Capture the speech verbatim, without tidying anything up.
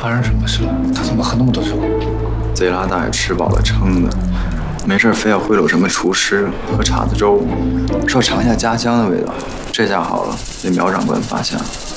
发生什么事了？他怎么喝那么多酒？ 贼拉大爷吃饱了撑的，没事非要贿赂什么厨师喝碴子粥，说尝一下家乡的味道。这下好了，被苗长官发现了。